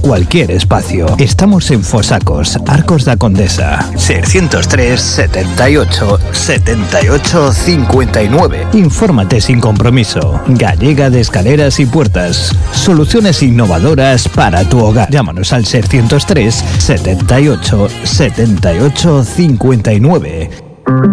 cualquier espacio. Estamos en Fosacos, Arcos da Condesa. 603 78 78 59. Infórmate sin compromiso. Gallega de Escaleras y Puertas. Soluciones innovadoras para tu hogar. Llámanos al 603 78 78 59.